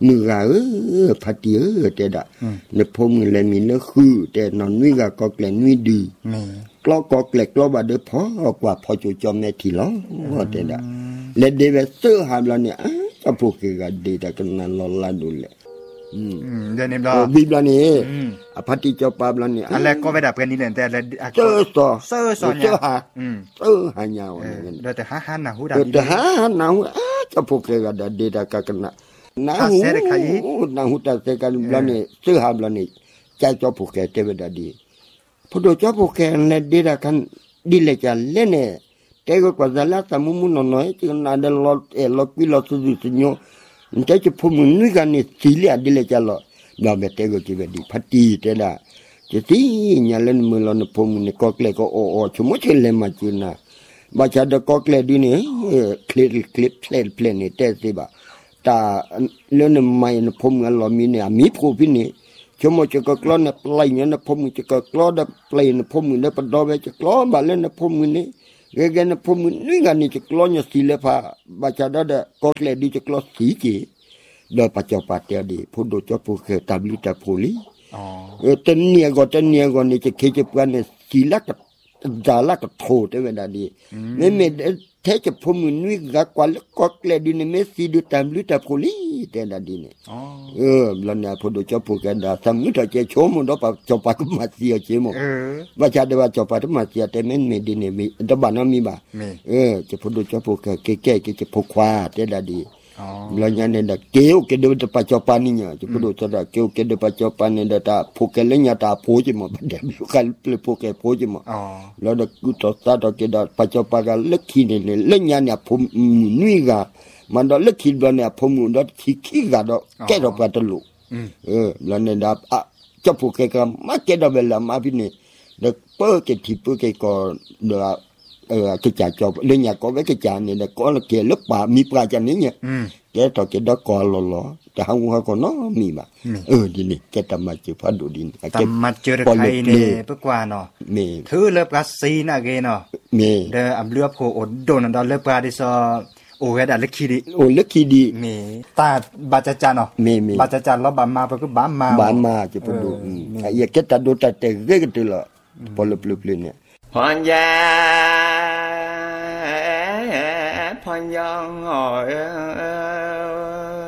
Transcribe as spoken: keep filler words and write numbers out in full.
มือเออพัดเออแต่ดะในพมเลยมีเนื้อคือแต่นอนนุ้ยก็ก็แกล้งนุ้ยดีกล้อก็แกล้งกล้อบาดเดือพอกว่าพอจู่จอมในทีล้อว่าแต่ดะและเดวิดเซอร์หามเราเนี่ยก็พวกก็ดีแต่กันนั้นเราละดูเลยอืมเดี๋ยวนี้บ่บิบลานี่อภัติเจ้าปาบลานี่อะไรก็ไปดับกันนี่แหละแต่เซอร์ซอเซอร์ซอเนี่ยอืมเซอร์หายาวเนี่ยเดี๋ยวแต่หาหันน่ะฮู้ดัเดี๋ยวหาหันน่ะฮู้ก็พวกก็ดีแต่กันนะนาหูนาหูตาเสกันบลานี่เสื้อหาบลานี่ใจจอพวกแกเทวดาดีพอดูจอพวกแกเนี่ยดีละกันดีเลยจะเล่นเนี่ยแต่ก็กว่าจะละสมุมุนน้อยจึงนาเดลอเอลอกิลอสุดุสิโยมันจะจะพูดมึงนึกกันนี่สีเหลี่ยดีเลยจะละเราเบเตก็จะดีพัดดีเท่านั้นจะที่เนี่ยเล่นมือเราเนี่ยพูดมึงเนี่ยก็เกลก็โอ้โอ้ชั่วโมงเฉลี่ยมาจีน่ะบาชาดก็เกลดีเนี่ยคลิปคลิปเพลย์เพลย์เนี่ยเตสิบ่าตาเรื่องนั้นไม่นะผมงั้นเรามีเนี่ยมีผู้พินิจชั่วโมงจะก็กล้อเนี่ยปลายเนี่ยนะผมจะก็กล้อได้ปลายนะผมเนี่ยปดดอกจะกล้อบาเล่นนะผมเนี่ยเรื่องนั้นผมนี่กันนี่จะกล้อเนี่ยสีเล็บผ้าบาชาดาก็เกลดีจะกล้อสีเก๋โดยปัจจุบันเดียดีพูดโดยเฉพาะคือตาบลิตาพูลีเออแต่เนี่ยก็แต่เนี่ยก็นี่จะเคจะกันเนี่ยสีลักจาลักโถได้เวลาดีไม่ไม่แท้จะพมนุ้ยกักว่าแล้วก็เกลดินเมสีดูตามลิตาโพลีแต่ละดีเนี่ยเออแล้วเนี่ยพอดูเจ้าพวกกันดาสมุทรเจ้าชมมันก็เจ้าปากมาเสียเจ้าหมดว่าจะได้ว่าเจ้าปากมาเสียแต่ไม่ไม่ดีเนี่ยมีแต่บ้านนั้นมีบ่าเออจะพอดูเจ้าพวกแก่แก่จะพกควาแต่ละดีแล้วเนี่ยเนี่ยเกี่ยวกับเดือดปัจจุบันนี่เนี่ยจะพอดูจะได้เกี่ยวกับเดือดปัจจุบันเนี่ยตาพวกแกเลี้ยงตาพูจิมาเดี๋ยวกันพวกแกพูจิมาแล้วเด็กกูต่อตาต่อเกิดปัจจุบันก็เล็กขี้เนี่ยเลี้ยงเนี่ยผมนุ้ยก็มันดอกเล็กขี้บ้านเนี่ยผมดอกขี้ขี้ก็ดอกแก่ดอกปัตตลุเออแล้วเนี่ยดาอ่ะเจ้าพวกแกก็มาแก่ดอกเวลามาพี่เนี่ยเด็กเปิ้ลแกที่เปิ้ลแกก็เดือเออกิจจบเรื่องอย่างก็ไว้กิจการเนี่ยก็ละเกี่ยวลึกป่ามีปลาจันนี้เนี่ยแกต่อแกดอกกอลลอแต่หางหัวก็น้อมีมาเออดีนี่แกทำมาเจอพัดดูดินทำมาเจอไทยเนี่ยเพื่อกว่าเนาะถือเลือบกาซีน่ะเกเนาะเดออำเลือบโผอดโดนดอนเลือบกาดิซอโอ้ยดาลึกขี้ดีโอ้ลึกขี้ดีมีตาบาจจาเนาะบาจจาแล้วบามาเพื่อก็บามาบามาจะไปดูไอ้ยาแกตัดดูตัดแต่เรื่องตัวละพอลึกๆเนี่ยพรยาพรยองหอย